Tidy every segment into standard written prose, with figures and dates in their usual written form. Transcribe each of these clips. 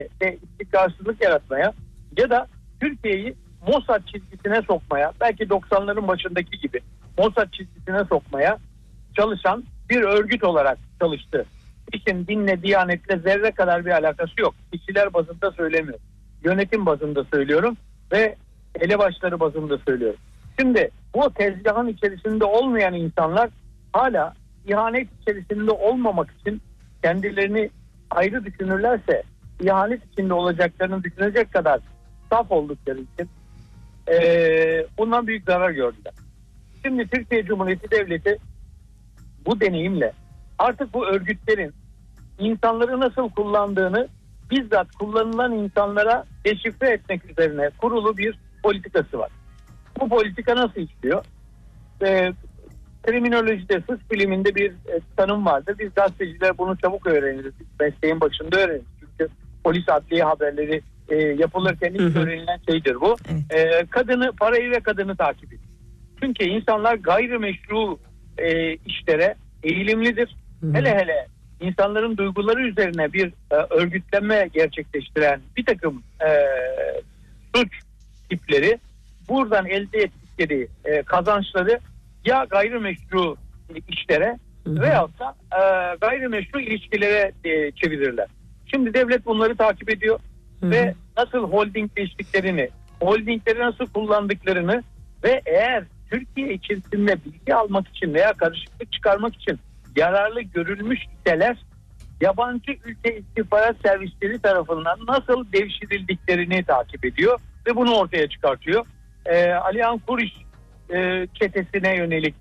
ve istikrarsızlık yaratmaya ya da Türkiye'yi Mossad çizgisine sokmaya, belki 90'ların başındaki gibi Mossad çizgisine sokmaya çalışan bir örgüt olarak çalıştı. İşin dinle, diyanetle zerre kadar bir alakası yok. Kişiler bazında söylemiyorum. Yönetim bazında söylüyorum ve elebaşları bazında söylüyorum. Şimdi bu tezgahın içerisinde olmayan insanlar hala ihanet içerisinde olmamak için kendilerini ayrı düşünürlerse ihanet içinde olacaklarını düşünecek kadar saf oldukları için bundan büyük zarar gördüler. Şimdi Türkiye Cumhuriyeti Devleti bu deneyimle artık bu örgütlerin insanları nasıl kullandığını bizzat kullanılan insanlara deşifre etmek üzerine kurulu bir politikası var. Bu politika nasıl işliyor? Kriminolojide, suç biliminde bir tanım vardır. Biz gazeteciler bunu çabuk öğreniriz. Mesleğin başında öğreniriz. Çünkü polis adliye haberleri yapılırken ilk öğrenilen şeydir bu. Kadını, parayı ve kadını takip ediyor. Çünkü insanlar gayrimeşru işlere eğilimlidir. Hele insanların duyguları üzerine bir örgütlenme gerçekleştiren bir takım suç tipleri buradan elde ettikleri kazançları ya gayrimeşru işlere veyahut da gayrimeşru ilişkilere çevirirler. Şimdi devlet bunları takip ediyor ve nasıl holdingleştiklerini, holdingleri nasıl kullandıklarını ve eğer Türkiye içerisinde bilgi almak için veya karışıklık çıkarmak için yararlı görülmüş iseler yabancı ülke istihbarat servisleri tarafından nasıl devşirildiklerini takip ediyor ve bunu ortaya çıkartıyor. Alihan Kuriş çetesine yönelik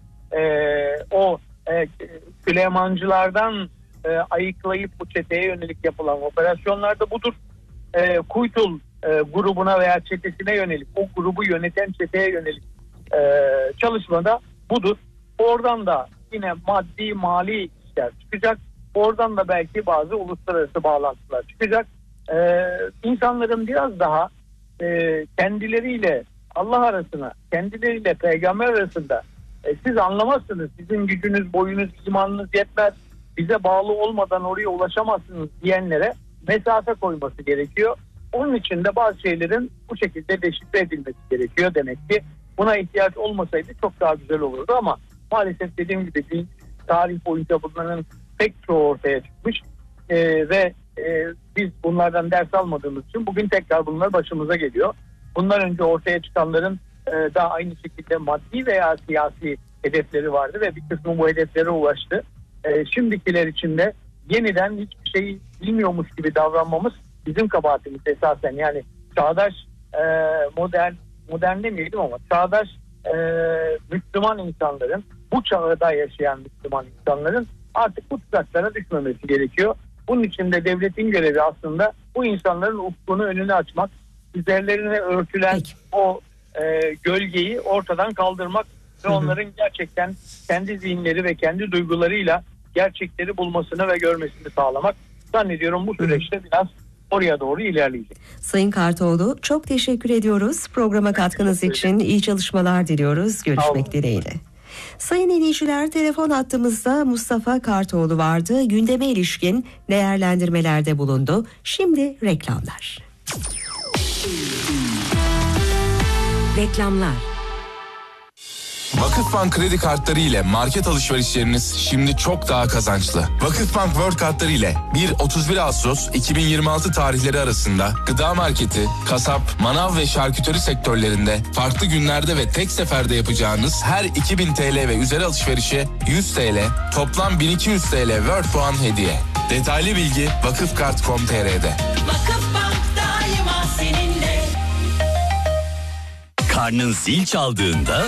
Süleymancılardan ayıklayıp bu çeteye yönelik yapılan operasyonlarda budur. Kuytul grubuna veya çetesine yönelik, o grubu yöneten çeteye yönelik çalışmada budur. Oradan da yine maddi mali işler çıkacak. Oradan da belki bazı uluslararası bağlantılar çıkacak. İnsanların biraz daha kendileriyle Allah arasına, kendileriyle peygamber arasında siz anlamazsınız, sizin gücünüz, boyunuz, imanınız yetmez, bize bağlı olmadan oraya ulaşamazsınız diyenlere mesafe koyması gerekiyor. Onun için de bazı şeylerin bu şekilde deşifre edilmesi gerekiyor demek ki. Buna ihtiyaç olmasaydı çok daha güzel olurdu ama maalesef dediğim gibi tarih boyunca bunların pek çoğu ortaya çıkmış ve biz bunlardan ders almadığımız için bugün tekrar bunlar başımıza geliyor. Bundan önce ortaya çıkanların da aynı şekilde maddi veya siyasi hedefleri vardı ve bir kısmı bu hedeflere ulaştı. Şimdikiler için de yeniden hiçbir şey bilmiyormuş gibi davranmamız bizim kabahatimiz esasen. Yani çağdaş modern demeyelim ama çağdaş Müslüman insanların, bu çağda yaşayan Müslüman insanların artık bu tuzaklara düşmemesi gerekiyor. Bunun için de devletin görevi aslında bu insanların ufkunu önüne açmak, üzerlerine örtülen o gölgeyi ortadan kaldırmak ve onların gerçekten kendi zihinleri ve kendi duygularıyla gerçekleri bulmasını ve görmesini sağlamak. Zannediyorum bu süreçte biraz oraya doğru ilerleyecek. Sayın Kartoğlu, çok teşekkür ediyoruz. Programa katkınız için iyi çalışmalar diliyoruz. Görüşmek dileğiyle. Sayın dinleyiciler, telefon hattımızda Mustafa Kartoğlu vardı. Gündeme ilişkin değerlendirmelerde bulundu. Şimdi reklamlar. Reklamlar. Vakıfbank kredi kartları ile market alışverişleriniz şimdi çok daha kazançlı. Vakıfbank World kartları ile 1-31 Ağustos 2026 tarihleri arasında gıda marketi, kasap, manav ve şarküteri sektörlerinde farklı günlerde ve tek seferde yapacağınız her 2000 TL ve üzeri alışverişe 100 TL, toplam 1200 TL World puan hediye. Detaylı bilgi vakıfkart.com.tr'de. Vakıfbank daima seninle. Karnın zil çaldığında